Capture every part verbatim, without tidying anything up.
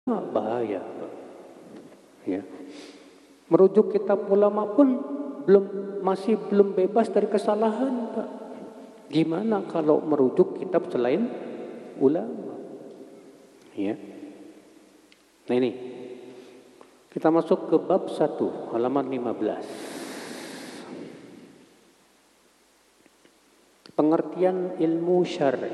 bahaya. Ya. Merujuk kitab ulama pun belum masih belum bebas dari kesalahan, Pak. Gimana kalau merujuk kitab selain ulama? Ya. Nah ini, kita masuk ke bab satu, halaman lima belas. Pengertian ilmu syar'i.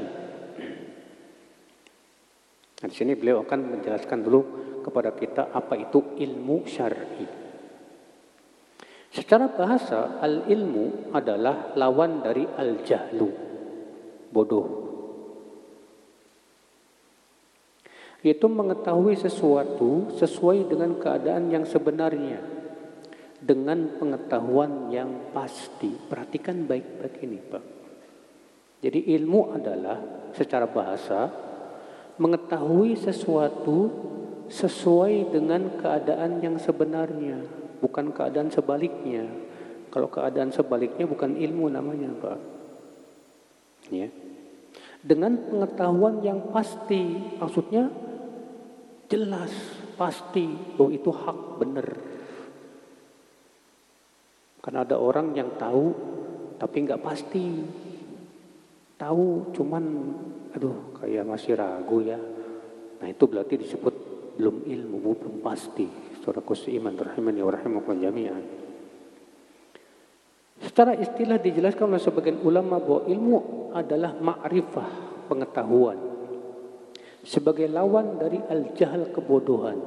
Nah, di sini beliau akan menjelaskan dulu kepada kita apa itu ilmu syar'i. Secara bahasa, al-ilmu adalah lawan dari al-jahlu, bodoh. Yaitu mengetahui sesuatu sesuai dengan keadaan yang sebenarnya, dengan pengetahuan yang pasti. Perhatikan baik-baik ini, Pak. Jadi ilmu adalah secara bahasa mengetahui sesuatu sesuai dengan keadaan yang sebenarnya, bukan keadaan sebaliknya. Kalau keadaan sebaliknya bukan ilmu namanya, Pak. Ya. Dengan pengetahuan yang pasti, maksudnya jelas, pasti bahwa itu hak, benar. Karena ada orang yang tahu tapi nggak pasti. Tahu cuman aduh kayak masih ragu ya. Nah itu berarti disebut belum ilmu, belum pasti. Saudaraku seiman rahimani wa rahimakumullah jami'an. Secara istilah dijelaskan oleh sebagian ulama bahwa ilmu adalah ma'rifah, pengetahuan, sebagai lawan dari al-jahal, kebodohan.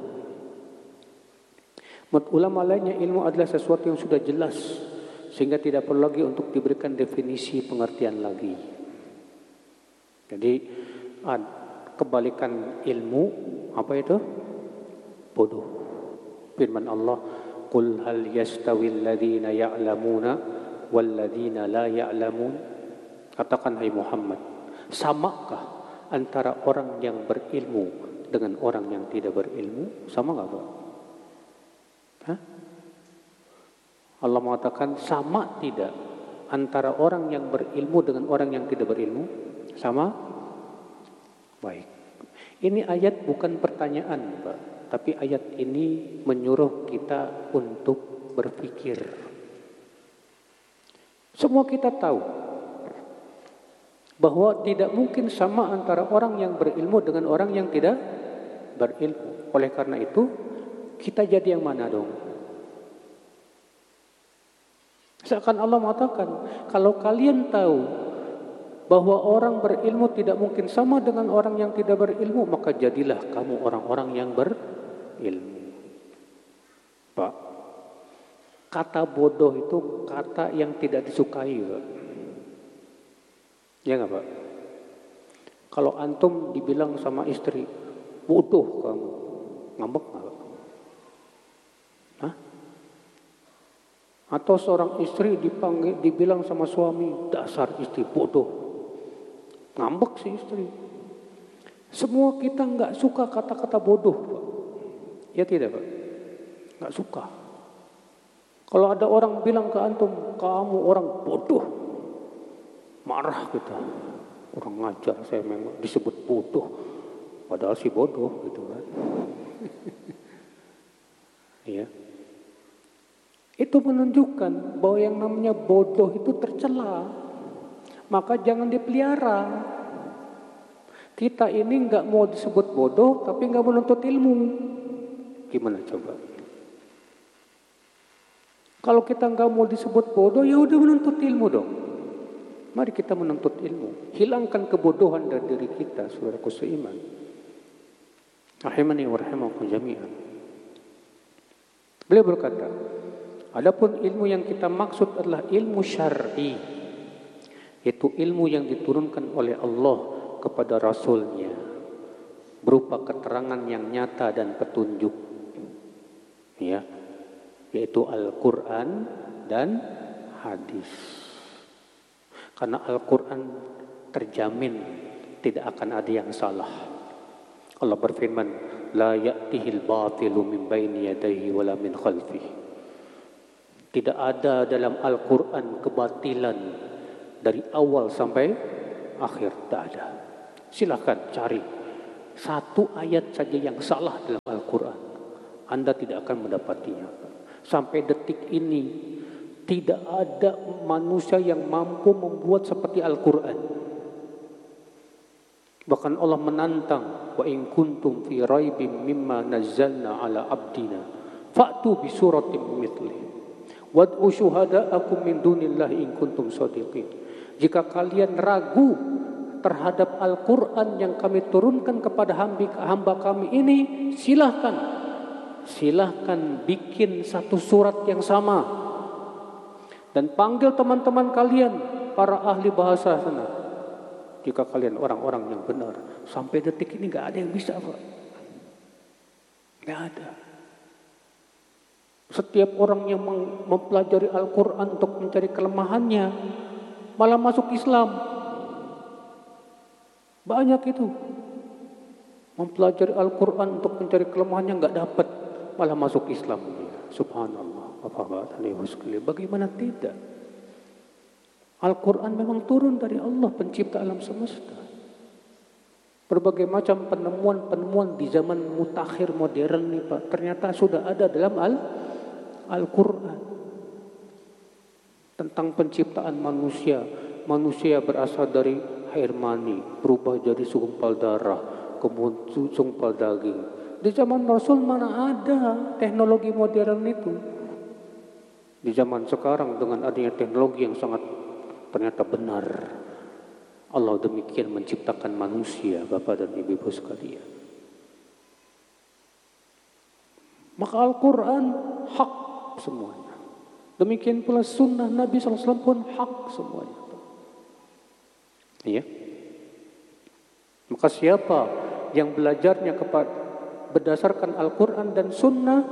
Menurut ulama lainnya, ilmu adalah sesuatu yang sudah jelas sehingga tidak perlu lagi untuk diberikan definisi pengertian lagi. Jadi kebalikan ilmu apa itu? Bodoh. Firman Allah, "Qul hal yastawil ladzina ya'lamuna wal ladzina la ya'lamun?" Katakan hai Muhammad, samakah antara orang yang berilmu dengan orang yang tidak berilmu? Sama enggak, Pak? Hah? Allah mengatakan sama tidak antara orang yang berilmu dengan orang yang tidak berilmu? Sama? Baik. Ini ayat bukan pertanyaan, Pak, tapi ayat ini menyuruh kita untuk berpikir. Semua kita tahu bahwa tidak mungkin sama antara orang yang berilmu dengan orang yang tidak berilmu. Oleh karena itu, kita jadi yang mana dong? Seakan Allah mengatakan, kalau kalian tahu bahwa orang berilmu tidak mungkin sama dengan orang yang tidak berilmu, maka jadilah kamu orang-orang yang berilmu. Pak, kata bodoh itu kata yang tidak disukai, Pak. Ya nggak, Pak? Kalau antum dibilang sama istri, bodoh kamu, ngambek nggak, Pak? Hah? Atau seorang istri dipanggil, dibilang sama suami, dasar istri bodoh, ngambek si istri. Semua kita nggak suka kata-kata bodoh, Pak. Ya tidak, Pak? Nggak suka. Kalau ada orang bilang ke antum, kamu orang bodoh, marah kita. Orang ngajar saya memang disebut bodoh, padahal si bodoh gitu kan. Ya. Itu menunjukkan bahwa yang namanya bodoh itu tercela. Maka jangan dipelihara. Kita ini nggak mau disebut bodoh, tapi nggak menuntut ilmu. Gimana coba? Kalau kita nggak mau disebut bodoh, ya udah menuntut ilmu dong. Mari kita menuntut ilmu. Hilangkan kebodohan dari diri kita, saudaraku seiman. Rahimani wa rahimakum jami'an. Beliau berkata, adapun ilmu yang kita maksud adalah ilmu syar'i, yaitu ilmu yang diturunkan oleh Allah kepada Rasul-Nya berupa keterangan yang nyata dan petunjuk, ya, yaitu Al-Quran dan hadis. Karena Al-Quran terjamin tidak akan ada yang salah. Allah berfirman, la ya'tihil batilu min baini yadayhi wala min khalfihi. Tidak ada dalam Al-Quran kebatilan dari awal sampai akhir, tak ada. Silakan cari Satu ayat saja yang salah dalam Al-Quran, Anda tidak akan mendapatinya. Sampai detik ini tidak ada manusia yang mampu membuat seperti Al-Quran. Bahkan Allah menantang, wa in kuntum fi raibim mimma nazzalna ala abdina fa'tu bi suratin mithlihi wad'u syuhada'akum min dunillahi in kuntum shadiqin. Jika kalian ragu terhadap Al-Quran yang kami turunkan kepada hamba kami ini, silahkan silahkan bikin satu surat yang sama dan panggil teman-teman kalian para ahli bahasa sana jika kalian orang-orang yang benar. Sampai detik ini gak ada yang bisa, Pak. Gak ada. Setiap orang yang mempelajari Al-Quran untuk mencari kelemahannya malah masuk Islam. Banyak itu. Mempelajari Al-Quran untuk mencari kelemahannya gak dapat, malah masuk Islam. Subhanallah. Bagaimana tidak? Al-Quran memang turun dari Allah, pencipta alam semesta. Berbagai macam penemuan-penemuan di zaman mutakhir modern nih, Pak, ternyata sudah ada dalam Al- Al-Quran. Tentang penciptaan manusia. Manusia berasal dari air mani, berubah jadi segumpal darah, kemudian segumpal daging. Di zaman Rasul mana ada teknologi modern itu? Di zaman sekarang dengan adanya teknologi yang sangat ternyata benar, Allah demikian menciptakan manusia, Bapak dan Ibu sekalian. Maka Al-Quran hak semuanya. Demikian pula sunnah Nabi shallallahu alaihi wasallam pun hak semuanya. Iya. Maka siapa yang belajarnya kepada berdasarkan Al-Quran dan sunnah,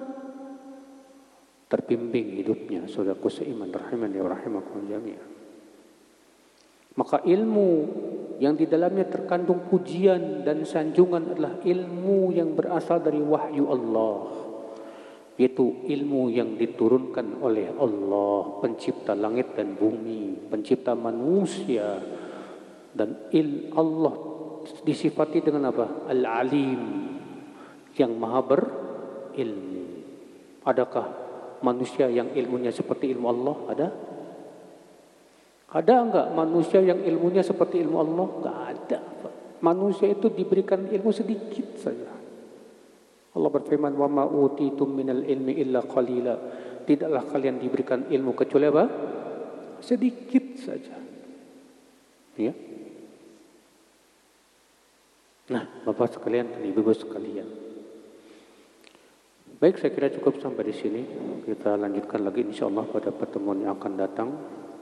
terbimbing hidupnya. Saudaraku seiman rahimani wa rahimakum jami'an. Maka ilmu yang di dalamnya terkandung pujian dan sanjungan adalah ilmu yang berasal dari wahyu Allah, yaitu ilmu yang diturunkan oleh Allah, pencipta langit dan bumi, pencipta manusia. Dan il Allah disifati dengan apa? Al-Alim, yang maha berilmu. Adakah manusia yang ilmunya seperti ilmu Allah? Ada? Ada enggak manusia yang ilmunya seperti ilmu Allah? Enggak ada. Manusia itu diberikan ilmu sedikit saja. Allah berfirman, "Wa ma utitum minal ilmi illa qalila." Tidaklah kalian diberikan ilmu kecuali apa? Sedikit saja. Ya. Nah, Bapak sekalian dan Ibu sekalian. Baik, saya kira cukup sampai di sini. Kita lanjutkan lagi insyaallah pada pertemuan yang akan datang.